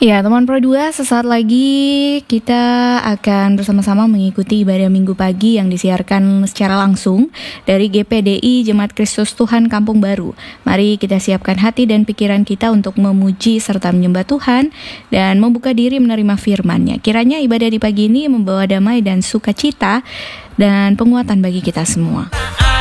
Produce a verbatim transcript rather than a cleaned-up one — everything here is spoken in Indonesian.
Ya, teman Pro dua, sesaat lagi kita akan bersama-sama mengikuti ibadah Minggu pagi yang disiarkan secara langsung dari G P D I Jemaat Kristus Tuhan Kampung Baru. Mari kita siapkan hati dan pikiran kita untuk memuji serta menyembah Tuhan dan membuka diri menerima firman-Nya. Kiranya ibadah di pagi ini membawa damai dan sukacita dan penguatan bagi kita semua.